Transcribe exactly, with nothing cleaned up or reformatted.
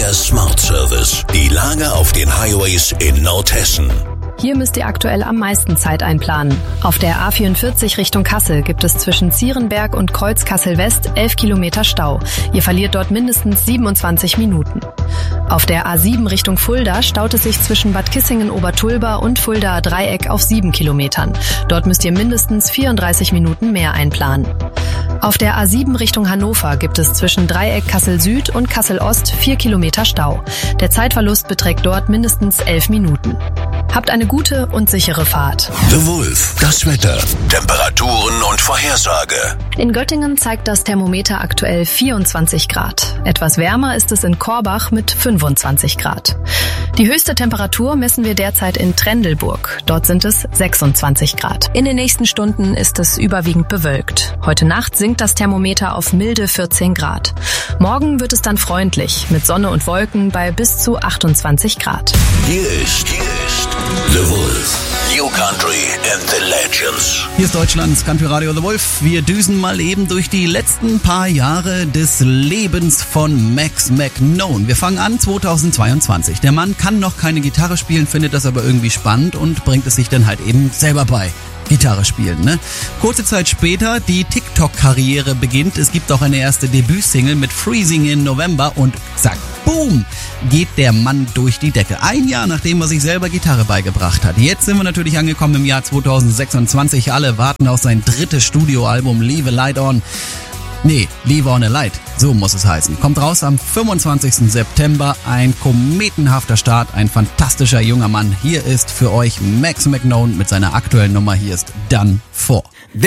Der Smart Service. Die Lage auf den Highways in Nordhessen. Hier müsst ihr aktuell am meisten Zeit einplanen. Auf der A vierundvierzig Richtung Kassel gibt es zwischen Zierenberg und Kreuz Kassel-West elf Kilometer Stau. Ihr verliert dort mindestens siebenundzwanzig Minuten. Auf der A sieben Richtung Fulda staut es sich zwischen Bad Kissingen-Obertulba und Fuldaer Dreieck auf sieben Kilometern. Dort müsst ihr mindestens vierunddreißig Minuten mehr einplanen. Auf der A sieben Richtung Hannover gibt es zwischen Dreieck Kassel-Süd und Kassel-Ost vier Kilometer Stau. Der Zeitverlust beträgt dort mindestens elf Minuten. Habt eine gute und sichere Fahrt. The Wolf. Das Wetter, Temperaturen und Vorhersage. In Göttingen zeigt das Thermometer aktuell vierundzwanzig Grad. Etwas wärmer ist es in Korbach mit fünfundzwanzig Grad. Die höchste Temperatur messen wir derzeit in Trendelburg. Dort sind es sechsundzwanzig Grad. In den nächsten Stunden ist es überwiegend bewölkt. Heute Nacht sinkt das Thermometer auf milde vierzehn Grad. Morgen wird es dann freundlich mit Sonne und Wolken bei bis zu achtundzwanzig Grad. Hier ist, hier ist The Wolf. New Country and the Legends. Hier ist Deutschlands Country Radio The Wolf. Wir düsen mal eben durch die letzten paar Jahre des Lebens von Max McKnone. Wir fangen an zweitausendzweiundzwanzig. Der Mann kann noch keine Gitarre spielen, findet das aber irgendwie spannend und bringt es sich dann halt eben selber bei. Gitarre spielen, ne? Kurze Zeit später, die TikTok-Karriere beginnt. Es gibt auch eine erste Debütsingle mit Freezing in November und zack, boom, geht der Mann durch die Decke. Ein Jahr nachdem er sich selber Gitarre beigebracht hat. Jetzt sind wir natürlich angekommen im Jahr zweitausendsechsundzwanzig. Alle warten auf sein drittes Studioalbum Leave a Light On. Nee, Leave on a Light, so muss es heißen. Kommt raus am fünfundzwanzigsten September. Ein kometenhafter Start, ein fantastischer junger Mann. Hier ist für euch Max McKnone mit seiner aktuellen Nummer. Hier ist Done For.